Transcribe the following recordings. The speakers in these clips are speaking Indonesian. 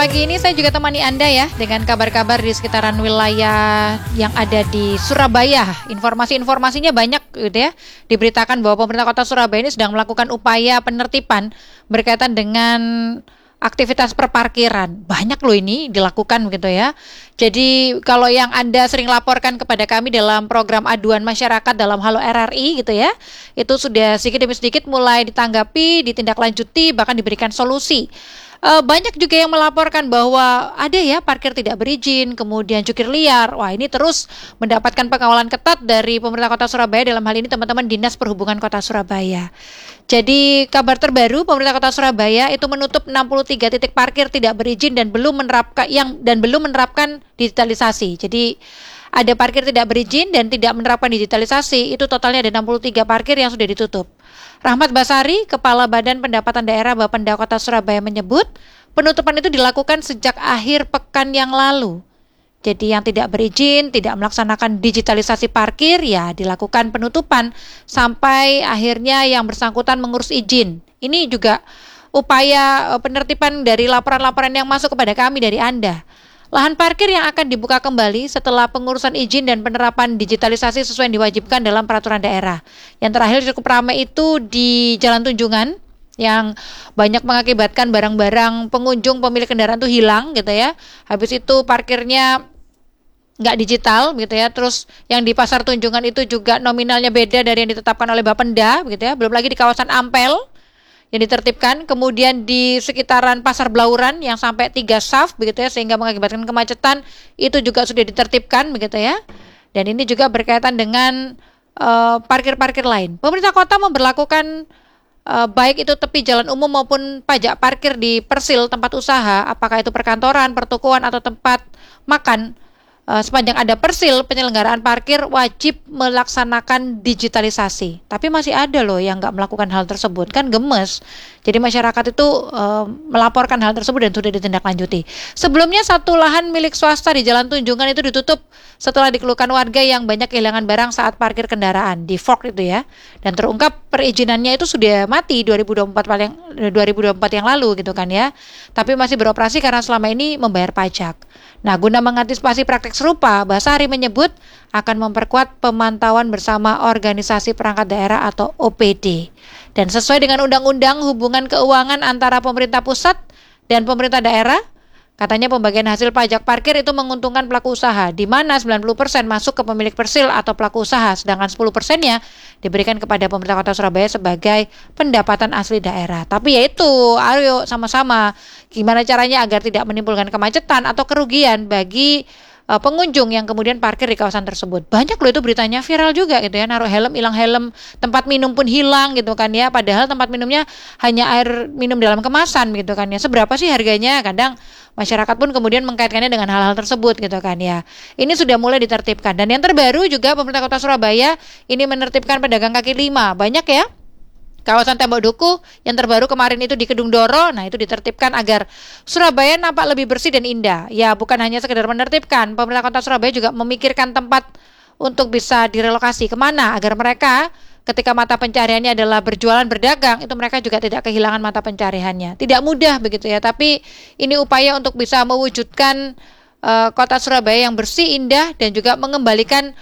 pagi ini saya juga temani Anda ya dengan kabar-kabar di sekitaran wilayah yang ada di Surabaya. Informasi-informasinya banyak gitu ya. Diberitakan bahwa pemerintah kota Surabaya ini sedang melakukan upaya penertiban berkaitan dengan aktivitas perparkiran. Banyak loh ini dilakukan begitu ya. Jadi kalau yang Anda sering laporkan kepada kami dalam program aduan masyarakat dalam Halo RRI gitu ya, itu sudah sedikit demi sedikit mulai ditanggapi, ditindaklanjuti, bahkan diberikan solusi. Banyak juga yang melaporkan bahwa ada ya parkir tidak berizin, kemudian jukir liar. Wah, ini terus mendapatkan pengawalan ketat dari pemerintah kota Surabaya, dalam hal ini teman-teman Dinas Perhubungan Kota Surabaya. Jadi kabar terbaru, pemerintah kota Surabaya itu menutup 63 titik parkir tidak berizin dan belum menerapkan digitalisasi. Jadi ada parkir tidak berizin dan tidak menerapkan digitalisasi, itu totalnya ada 63 parkir yang sudah ditutup. Rahmat Basari, Kepala Badan Pendapatan Daerah Bapenda Kota Surabaya menyebut, penutupan itu dilakukan sejak akhir pekan yang lalu. Jadi yang tidak berizin, tidak melaksanakan digitalisasi parkir, ya dilakukan penutupan sampai akhirnya yang bersangkutan mengurus izin. Ini juga upaya penertiban dari laporan-laporan yang masuk kepada kami dari Anda. Lahan parkir yang akan dibuka kembali setelah pengurusan izin dan penerapan digitalisasi sesuai yang diwajibkan dalam peraturan daerah. Yang terakhir cukup ramai itu di Jalan Tunjungan yang banyak mengakibatkan barang-barang pengunjung pemilik kendaraan itu hilang gitu ya. Habis itu parkirnya nggak digital gitu ya. Terus yang di Pasar Tunjungan itu juga nominalnya beda dari yang ditetapkan oleh Bapenda gitu ya. Belum lagi di kawasan Ampel yang ditertibkan, kemudian di sekitaran Pasar Blauran yang sampai 3 saf begitu ya, sehingga mengakibatkan kemacetan, itu juga sudah ditertibkan begitu ya. Dan ini juga berkaitan dengan parkir-parkir lain. Pemerintah kota memberlakukan baik itu tepi jalan umum maupun pajak parkir di persil tempat usaha, apakah itu perkantoran, pertokoan atau tempat makan. Sepanjang ada persil, penyelenggaraan parkir wajib melaksanakan digitalisasi. Tapi masih ada loh yang nggak melakukan hal tersebut, kan gemes. Jadi masyarakat itu melaporkan hal tersebut dan sudah ditindaklanjuti. Sebelumnya satu lahan milik swasta di Jalan Tunjungan itu ditutup setelah dikeluhkan warga yang banyak kehilangan barang saat parkir kendaraan di fork itu ya. Dan terungkap perizinannya itu sudah mati 2024 yang lalu gitu kan ya. Tapi masih beroperasi karena selama ini membayar pajak. Nah, guna mengantisipasi praktik serupa, Basari menyebut akan memperkuat pemantauan bersama organisasi perangkat daerah atau OPD. Dan sesuai dengan Undang-Undang Hubungan Keuangan antara pemerintah pusat dan pemerintah daerah, katanya pembagian hasil pajak parkir itu menguntungkan pelaku usaha, di mana 90% masuk ke pemilik persil atau pelaku usaha, sedangkan 10%-nya diberikan kepada pemerintah kota Surabaya sebagai pendapatan asli daerah. Tapi ya itu, ayo sama-sama gimana caranya agar tidak menimbulkan kemacetan atau kerugian bagi pengunjung yang kemudian parkir di kawasan tersebut. Banyak loh itu beritanya, viral juga gitu ya, naruh helm, hilang helm, tempat minum pun hilang gitu kan ya, padahal tempat minumnya hanya air minum dalam kemasan gitu kan ya. Seberapa sih harganya? Kadang masyarakat pun kemudian mengkaitkannya dengan hal-hal tersebut gitu kan ya. Ini sudah mulai ditertibkan. Dan yang terbaru juga pemerintah kota Surabaya ini menertibkan pedagang kaki lima. Banyak ya. Kawasan Tembok Duku yang terbaru kemarin itu di Kedung Doro, nah itu ditertibkan agar Surabaya nampak lebih bersih dan indah. Ya bukan hanya sekedar menertibkan, pemerintah kota Surabaya juga memikirkan tempat untuk bisa direlokasi kemana agar mereka ketika mata pencariannya adalah berjualan berdagang, itu mereka juga tidak kehilangan mata pencariannya. Tidak mudah begitu ya, tapi ini upaya untuk bisa mewujudkan kota Surabaya yang bersih, indah dan juga mengembalikan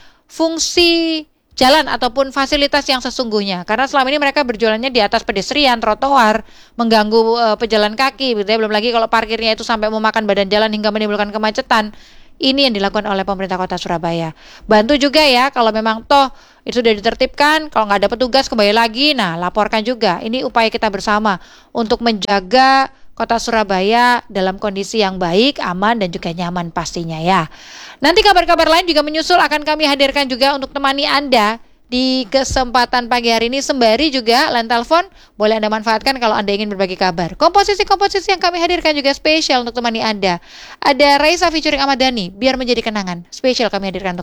fungsi jalan ataupun fasilitas yang sesungguhnya. Karena selama ini mereka berjualannya di atas pedestrian, trotoar, mengganggu pejalan kaki gitu ya. Belum lagi kalau parkirnya itu sampai memakan badan jalan hingga menimbulkan kemacetan. Ini yang dilakukan oleh pemerintah kota Surabaya. Bantu juga ya kalau memang toh itu sudah ditertibkan, kalau nggak ada petugas kembali lagi, nah laporkan juga. Ini upaya kita bersama untuk menjaga kota Surabaya dalam kondisi yang baik, aman dan juga nyaman pastinya ya. Nanti kabar-kabar lain juga menyusul akan kami hadirkan juga untuk temani Anda di kesempatan pagi hari ini. Sembari juga line telepon boleh Anda manfaatkan kalau Anda ingin berbagi kabar. Komposisi-komposisi yang kami hadirkan juga spesial untuk temani Anda. Ada Raisa featuring Ahmad Dhani, biar menjadi kenangan. Spesial kami hadirkan untuk